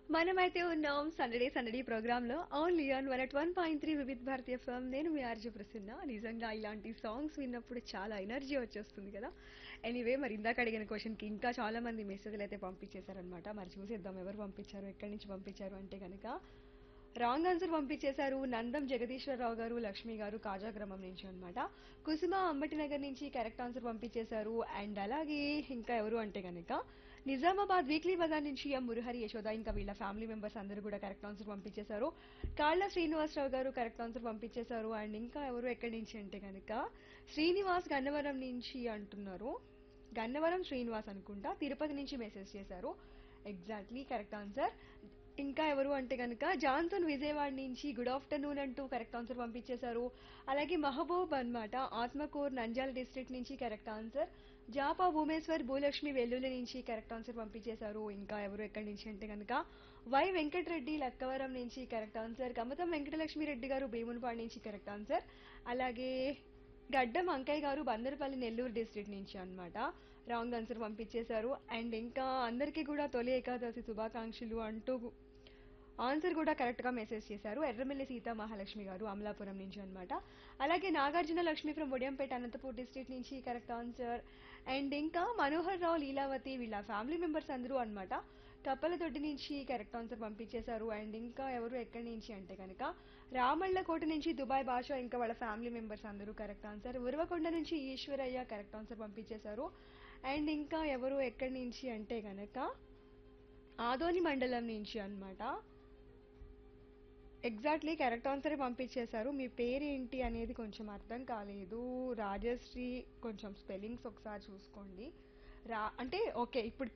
మనమైతే ఉన్నాం సందడే సందడి ప్రోగ్రామ్ లో only on 101.3 Vividh Bharatiya FM. నేను మీ ఆర్జే ప్రసన్న. నిజంగా ఇలాంటి సాంగ్స్ విన్నప్పుడు చాలా ఎనర్జీ వచ్చేస్తుంది కదా. ఎనీవే, మరి ఇందాక అడిగిన క్వశ్చన్ కి ఇంకా చాలా మంది మెసేజ్లు అయితే పంపించేశారనమాట. మరి చూసేద్దాం ఎవరు పంపించారు, ఎక్కడి నుంచి పంపించారు అంటే కనుక రాంగ్ ఆన్సర్ పంపించేశారు. నందం జగదీశ్వరరావు గారు, లక్ష్మి గారు కాజాగ్రామం నుంచి అన్నమాట. కుసుమ అంబటి నగర్ నుంచి కరెక్ట్ ఆన్సర్ పంపించేశారు. అండ్ అలాగే ఇంకా ఎవరు అంటే కనుక నిజామాబాద్ వీక్లీ బజార్ నుంచి ఎం మురహరి యశోద ఇంకా వీళ్ళ ఫ్యామిలీ మెంబర్స్ అందరూ కూడా కరెక్ట్ ఆన్సర్ పంపించేశారు. కాళ్ళ శ్రీనివాసరావు గారు కరెక్ట్ ఆన్సర్ పంపించేశారు. అండ్ ఇంకా ఎవరు ఎక్కడి నుంచి అంటే కనుక శ్రీనివాస్ గన్నవరం నుంచి అంటున్నారు. గన్నవరం శ్రీనివాస్ అనుకుంటా, తిరుపతి నుంచి మెసేజ్ చేశారు. Exactly correct answer. ఇంకా ఎవరు అంటే కనుక జాన్సన్ విజయవాడ నుంచి గుడ్ ఆఫ్టర్నూన్ అంటూ కరెక్ట్ ఆన్సర్ పంపించేశారు. అలాగే మహబూబ్ అన్నమాట ఆత్మకూర్ నంద్యాల డిస్ట్రిక్ట్ నుంచి కరెక్ట్ ఆన్సర్. జాపా భూమేశ్వర్ భూలక్ష్మి వెల్లుల్లి నుంచి కరెక్ట్ ఆన్సర్ పంపించేశారు. ఇంకా ఎవరు ఎక్కడి నుంచి అంటే కనుక వై వెంకటరెడ్డి లక్కవరం నుంచి కరెక్ట్ ఆన్సర్. కమతం వెంకటలక్ష్మి రెడ్డి గారు భీమునిపాడు నుంచి కరెక్ట్ ఆన్సర్. అలాగే గడ్డం అంకయ్య గారు బందరపల్లి నెల్లూరు డిస్ట్రిక్ట్ నుంచి అన్నమాట రాంగ్ ఆన్సర్ పంపించేశారు. అండ్ ఇంకా అందరికీ కూడా తొలి ఏకాదశి శుభాకాంక్షలు అంటూ ఆన్సర్ కూడా కరెక్ట్ గా మెసేజ్ చేశారు. ఎర్రమిల్లి సీతా మహాలక్ష్మి గారు అమలాపురం నుంచి అన్నమాట. అలాగే నాగార్జున లక్ష్మి ఫ్రం ఒడియంపేట అనంతపూర్ డిస్ట్రిక్ట్ నుంచి కరెక్ట్ ఆన్సర్. అండ్ ఇంకా మనోహర్ రావు లీలావతి వీళ్ళ ఫ్యామిలీ మెంబర్స్ అందరూ అన్నమాట కప్పలదొడ్డి నుంచి కరెక్ట్ ఆన్సర్ పంపించేశారు. అండ్ ఇంకా ఎవరు ఎక్కడి నుంచి అంటే కనుక రామళ్ళకోట నుంచి దుబాయ్ భాష ఇంకా వాళ్ళ ఫ్యామిలీ మెంబర్స్ అందరూ కరెక్ట్ ఆన్సర్. ఉరవకొండ నుంచి ఈశ్వరయ్య కరెక్ట్ ఆన్సర్ పంపించేశారు. అండ్ ఇంకా ఎవరు ఎక్కడి నుంచి అంటే కనుక ఆదోని మండలం నుంచి అన్నమాట ఎగ్జాక్ట్లీ కరెక్ట్ ఆన్సరే పంపించేశారు. మీ పేరేంటి అనేది కొంచెం అర్థం కాలేదు. రాజశ్రీ, కొంచెం స్పెల్లింగ్స్ ఒకసారి చూసుకోండి. అంటే ఓకే, ఇప్పుడు